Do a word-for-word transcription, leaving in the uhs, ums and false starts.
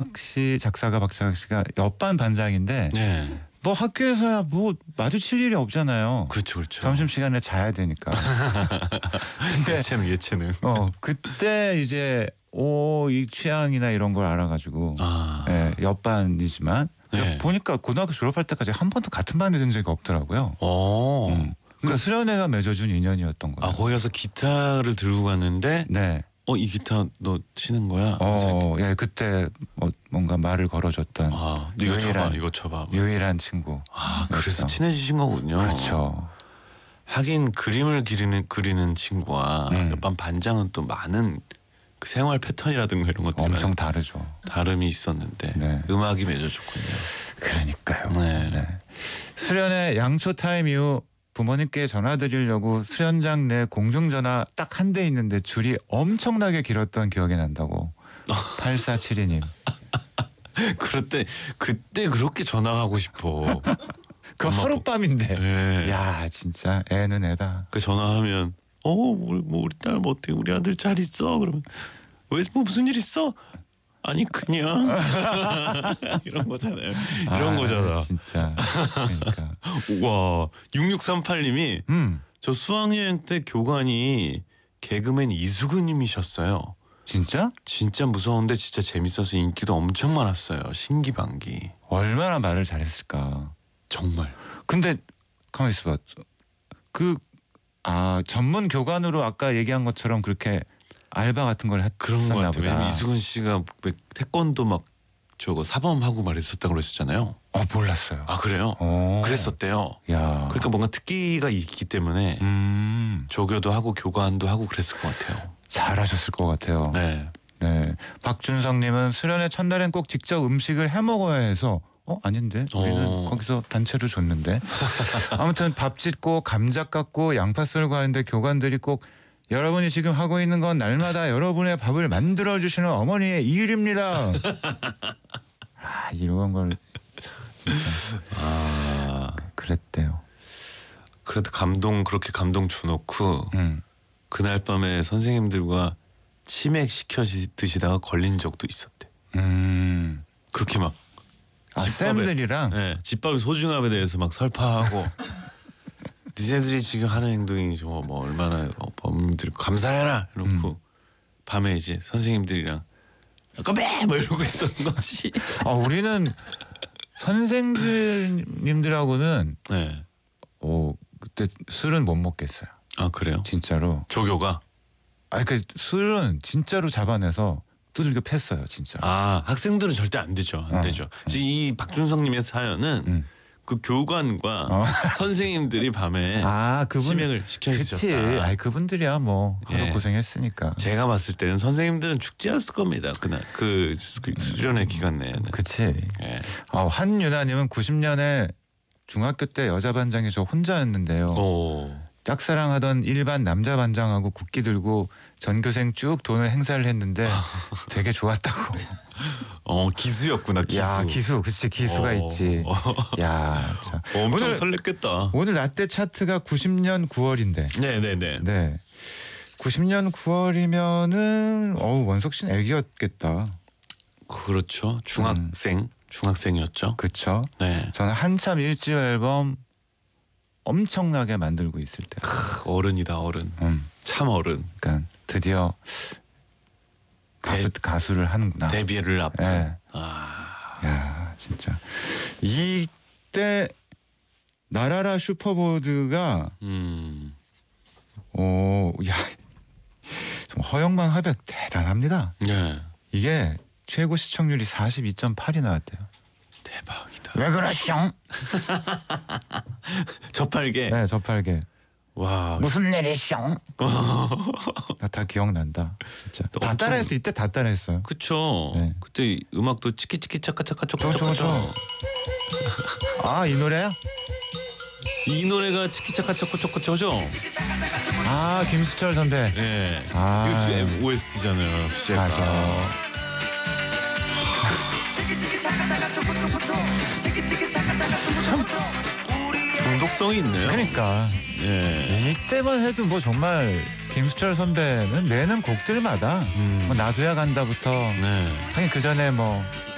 박찬학 씨 작사가 박찬학 씨가 옆반 반장인데 네. 뭐 학교에서야 뭐 마주칠 일이 없잖아요. 그렇죠, 그렇죠. 점심 시간에 자야 되니까. 근데 예체능, 예체능. 어 그때 이제 오 이 취향이나 이런 걸 알아가지고 아, 예, 옆반이지만 네. 보니까 고등학교 졸업할 때까지 한 번도 같은 반에 든 적이 없더라고요. 어, 음. 그러니까 수련회가 맺어준 인연이었던 거예요. 아 거기 가서 기타를 들고 갔는데, 네. 어 이 기타 너 치는 거야? 어, 예, 그때 뭐 뭔가 말을 걸어줬던 아, 이거 유일한- 쳐봐, 이거 쳐봐. 유일한 친구. 아, 그래서 그렇죠. 친해지신 거군요. 그렇죠. 하긴 그림을 그리는 그리는 친구와 음. 옆반 반장은 또 많은 그 생활 패턴이라든가 이런 것들이 엄청 많이 다르죠. 다름이 있었는데 네. 음악이 맺어줬군요. 그러니까요. 네. 네. 수련회 양초 타임 이후 부모님께 전화 드리려고 수련장 내 공중전화 딱 한 대 있는데 줄이 엄청나게 길었던 기억이 난다고. 팔사칠이 님. 그럴 때 그때 그렇게 전화하고 싶어. 그 엄마, 하룻밤인데. 네. 야 진짜 애는 애다. 그 전화하면 어 우리 뭐 우리 딸 뭐 어때 우리 아들 잘 있어 그러면 왜 뭐 무슨 일 있어? 아니 그냥 이런 거잖아요. 이런 아, 거잖아. 진짜. 그러니까. 와 육육삼팔 님이 음 저 수학여행 때 교관이 개그맨 이수근님이셨어요. 진짜? 진짜 무서운데 진짜 재밌어서 인기도 엄청 많았어요. 신기반기. 얼마나 말을 잘했을까. 정말. 근데 가만 있어봐. 그 아 전문 교관으로 아까 얘기한 것처럼 그렇게 알바 같은 걸 그런 거 했었나 같아요. 보다. 왜냐면 이수근 씨가 왜 태권도 막 저거 사범하고 말했었다고 그랬었잖아요. 어 몰랐어요. 아 그래요? 어. 그랬었대요. 야. 그러니까 뭔가 특기가 있기 때문에 음 조교도 하고 교관도 하고 그랬을 것 같아요. 잘하셨을 것 같아요. 네. 네. 박준성님은 수련회 첫날엔 꼭 직접 음식을 해 먹어야 해서 어 아닌데 우리는 어. 거기서 단체로 줬는데 아무튼 밥 짓고 감자 깎고 양파 썰고 하는데 교관들이 꼭 여러분이 지금 하고 있는 건 날마다 여러분의 밥을 만들어 주시는 어머니의 일입니다. 아 이런 걸 진짜 아 그랬대요. 그래도 감동 그렇게 감동 줘놓고 음. 그날 밤에 선생님들과 치맥 시켜 드시다가 걸린 적도 있었대. 음. 그렇게 막 아 집밥에- 쌤들이랑 네, 집밥의 소중함에 대해서 막 설파하고 니네들이 지금 하는 행동이 뭐 얼마나 범인들 감사해라 이러고 음. 밤에 이제 선생님들이랑 꺼매 뭐 이러고 있던 것이 아 우리는 선생님들하고는 네. 어 그때 술은 못 먹겠어요. 아 그래요? 진짜로. 조교가 아 그 술은 진짜로 잡아내서 두들겨 팼어요, 진짜. 아 학생들은 절대 안 되죠, 안 어. 되죠. 지금 이 박준성님의 사연은 음. 그 교관과 어. 선생님들이 밤에 아 그분 치맥을 시켜 그치. 주셨다. 아 그분들이야 뭐 하루 예. 고생했으니까. 제가 봤을 때는 선생님들은 축제였을 겁니다. 그날 그, 그 수련회 기간 내에는. 그치. 예. 아 한유나님은 구십 년에 중학교 때 여자 반장이 저 혼자였는데요. 오. 짝사랑하던 일반 남자 반장하고 국기 들고 전교생 쭉 도는 행사를 했는데 되게 좋았다고. 어 기수였구나 기수. 야 기수, 그치 기수가 어. 있지. 야, 자. 엄청 오늘 설렜겠다. 오늘 라떼 차트가 구십 년 구월인데. 네네네. 네. 구십 년 구월이면은 어우 원석 씨는 애기였겠다. 그렇죠. 중학생 음. 중학생이었죠. 그쵸? 네. 저는 한참 일집 앨범 엄청나게 만들고 있을 때. 크, 어른이다 어른. 음. 참 어른. 그러니까 드디어 가수 가수를 하는구나. 데뷔를 앞둔. 네. 아. 야 진짜 이때 나라라 슈퍼보드가 음. 오, 야, 좀 허영만 합약 대단합니다. 네. 이게 최고 시청률이 사십이 점 팔이 나왔대요. 대박이다. 왜 그러시오? 저팔계. 네, 저팔계. 와. 무슨 일이시오? 나 다 기억난다. 진짜. 다 엄청- 따라했어. 이때 다 따라했어요. 그쵸. 네. 그때 음악도 치키치키 차카차카 저거, 초코초코. 저거. 아, 이 노래야? 이 노래가 치키차카 초코초코죠. 아, 김수철 선배. 네. 아. 이거 오에스티잖아요. 주제가. 맞아. 중독성이 있네요. 그러니까 예. 이때만 해도 뭐 정말 김수철 선배는 내는 곡들마다 음. 뭐 나도야 간다부터 네. 하긴 그 전에 뭐